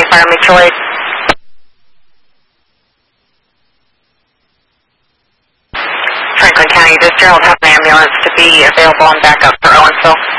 Fire Mutual Aid. Franklin County, does Gerald have an ambulance to be available and backup for Owensville?